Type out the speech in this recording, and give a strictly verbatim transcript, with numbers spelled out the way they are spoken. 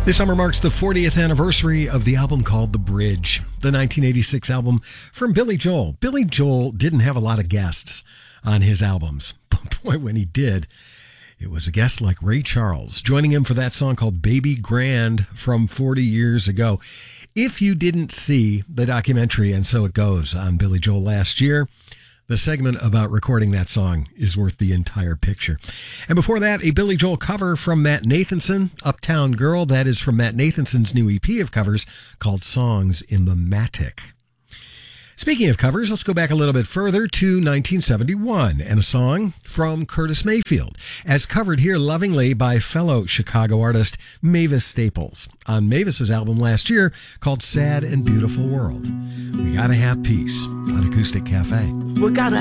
This summer marks the fortieth anniversary of the album called The Bridge, the nineteen eighty-six album from Billy Joel. Billy Joel didn't have a lot of guests on his albums, but boy, when he did, it was a guest like Ray Charles, joining him for that song called Baby Grand from forty years ago. If you didn't see the documentary And So It Goes on Billy Joel last year, the segment about recording that song is worth the entire picture. And before that, a Billy Joel cover from Matt Nathanson, Uptown Girl. That is from Matt Nathanson's new E P of covers called Songs in the Matic. Speaking of covers, let's go back a little bit further to nineteen seventy-one and a song from Curtis Mayfield, as covered here lovingly by fellow Chicago artist Mavis Staples on Mavis's album last year called Sad and Beautiful World. We Gotta Have Peace on Acoustic Cafe. We gotta